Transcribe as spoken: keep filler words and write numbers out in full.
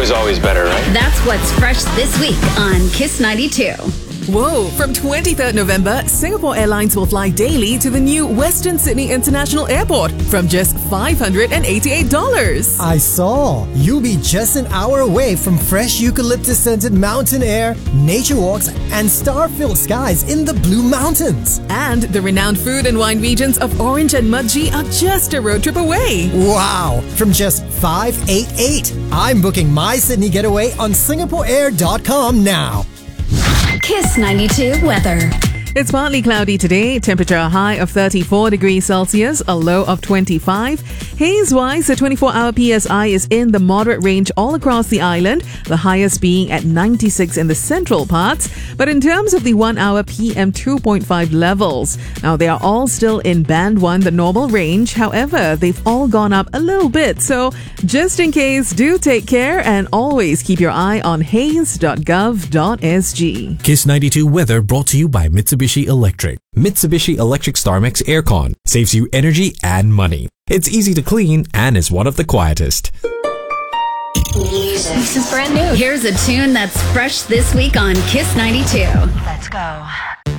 is always better, right? That's what's fresh this week on Kiss ninety-two. Whoa! From twenty-third November, Singapore Airlines will fly daily to the new Western Sydney International Airport from just five hundred eighty-eight dollars. I saw. You'll be just an hour away from fresh eucalyptus-scented mountain air, nature walks, and star-filled skies in the Blue Mountains. And the renowned food and wine regions of Orange and Mudgee are just a road trip away. Wow! From just five hundred eighty-eight dollars. I'm booking my Sydney getaway on Singapore Air dot com now. Kiss ninety-two weather. It's partly cloudy today. Temperature a high of thirty-four degrees Celsius, a low of twenty-five. Haze-wise, the twenty-four hour P S I is in the moderate range all across the island, the highest being at ninety-six in the central parts. But in terms of the one hour P M two point five levels, now they are all still in band one, the normal range. However, they've all gone up a little bit. So just in case, do take care and always keep your eye on haze dot gov dot s g. Kiss ninety-two weather brought to you by Mitsubishi Electric. Mitsubishi Electric StarMax Aircon saves you energy and money. It's easy to clean and is one of the quietest. Music. This is brand new. Here's a tune that's fresh this week on Kiss ninety-two. Let's go.